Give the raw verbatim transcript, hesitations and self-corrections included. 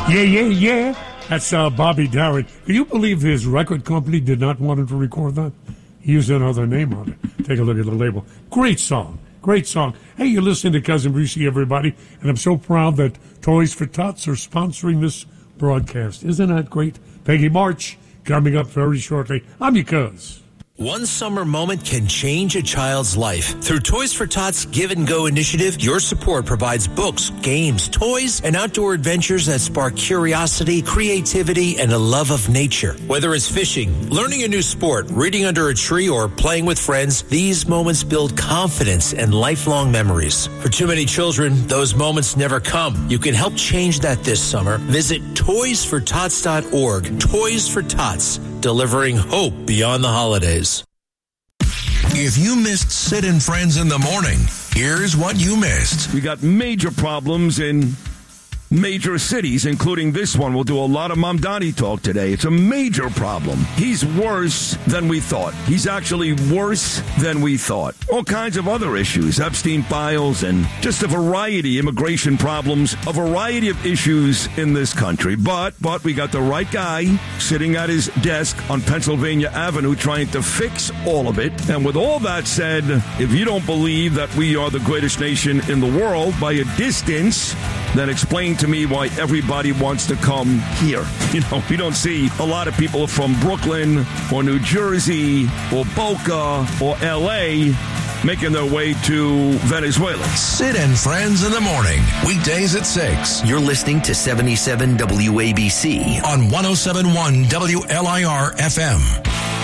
Yeah, yeah, yeah. That's uh, Bobby Darin. Can you believe his record company did not want him to record that? He used another name on it. Take a look at the label. Great song. Great song. Hey, you're listening to Cousin Brucey, everybody, and I'm so proud that Toys for Tots are sponsoring this broadcast. Isn't that great? Peggy March coming up very shortly. I'm your cuz. One summer moment can change a child's life. Through Toys for Tots Give and Go initiative, your support provides books, games, toys, and outdoor adventures that spark curiosity, creativity, and a love of nature. Whether it's fishing, learning a new sport, reading under a tree, or playing with friends, these moments build confidence and lifelong memories. For too many children, those moments never come. You can help change that this summer. Visit toys for tots dot org. Toys for Tots, delivering hope beyond the holidays. If you missed Sid and Friends in the morning, here's what you missed. We got major problems in major cities, including this one. We'll do a lot of Mamdani talk today. It's a major problem. He's worse than we thought. He's actually worse than we thought. All kinds of other issues, Epstein files, and just a variety, immigration problems, a variety of issues in this country. But, but we got the right guy sitting at his desk on Pennsylvania Avenue trying to fix all of it. And with all that said, if you don't believe that we are the greatest nation in the world by a distance, then explain to me why everybody wants to come here. You know, we don't see a lot of people from Brooklyn or New Jersey or Boca or L A making their way to Venezuela. Sid and Friends in the morning, weekdays at six. You're listening to seventy-seven W A B C on one oh seven point one W L I R F M.